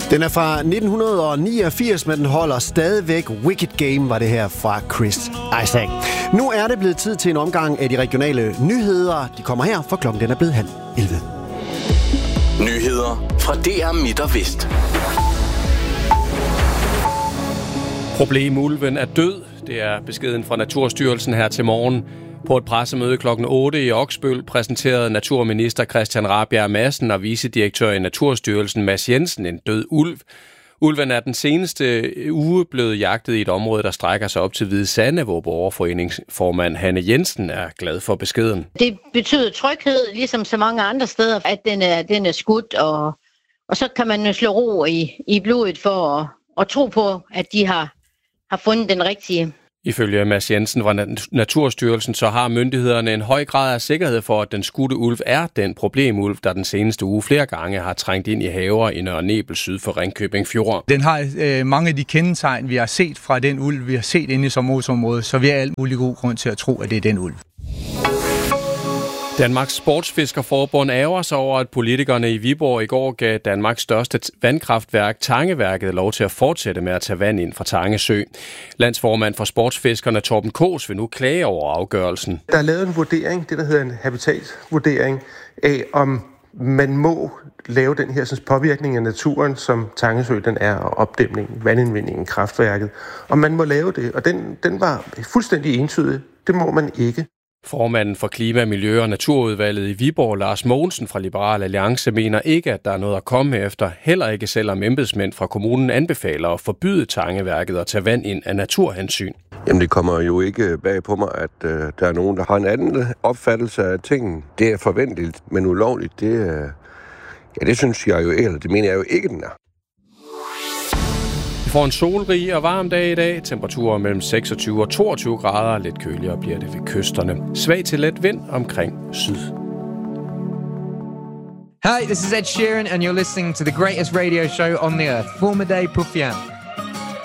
Den er fra 1989, men den holder stadigvæk. Wicked Game var det her fra Chris Isaak. Nu er det blevet tid til en omgang af de regionale nyheder. De kommer her, for klokken den er blevet 10:30. Nyheder fra DR Midt og Vest. Problemulven er død. Det er beskeden fra Naturstyrelsen her til morgen. På et pressemøde kl. 8 i Oksbøl præsenterede naturminister Christian Rabjerg Madsen og vicedirektør i Naturstyrelsen Mads Jensen en død ulv. Ulven er den seneste uge blevet jagtet i et område, der strækker sig op til Hvide Sande, hvor borgerforeningsformand Hanne Jensen er glad for beskeden. Det betyder tryghed, ligesom så mange andre steder, at den er skudt, og så kan man jo slå ro i blodet for at tro på, at de har fundet den rigtige. Ifølge Mads Jensen fra Naturstyrelsen, så har myndighederne en høj grad af sikkerhed for, at den skudte ulv er den problemulv, der den seneste uge flere gange har trængt ind i haver i Nørre Nebel syd for Ringkøbing Fjord. Den har mange af de kendetegn, vi har set fra den ulv, vi har set inde i sommerhusområdet, så vi har alt mulig god grund til at tro, at det er den ulv. Danmarks Sportsfiskerforbund ærger sig over, at politikerne i Viborg i går gav Danmarks største vandkraftværk, Tangeværket, lov til at fortsætte med at tage vand ind fra Tange Sø. Landsformand for sportsfiskerne Torben Kaas vil nu klage over afgørelsen. Der er lavet en vurdering, det der hedder en habitatvurdering, af om man må lave den her sådan, påvirkning af naturen, som Tange den er, og opdæmningen, vandindvindingen, kraftværket. Og man må lave det, og den var fuldstændig entydig. Det må man ikke. Formanden for Klima-, Miljø- og Naturudvalget i Viborg, Lars Mogensen fra Liberal Alliance, mener ikke, at der er noget at komme efter, heller ikke selvom embedsmænd fra kommunen anbefaler at forbyde Tangeværket at tage vand ind af naturhensyn. Jamen det kommer jo ikke bag på mig, at der er nogen, der har en anden opfattelse af tingene. Det er forventeligt, men ulovligt, det synes jeg jo ikke, eller det mener jeg jo ikke, den er. Vi får en solrig og varm dag i dag. Temperaturer mellem 26 og 22 grader. Lidt køligere bliver det ved kysterne. Svag til let vind omkring syd. Hi, this is Ed Sheeran, and you're listening to the greatest radio show on the earth, Formidable Puffian.